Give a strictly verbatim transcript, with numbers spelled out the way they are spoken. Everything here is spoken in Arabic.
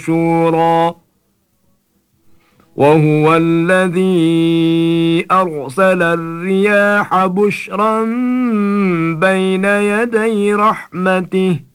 شورا وهو الذي أرسل الرياح بشرا بين يدي رحمته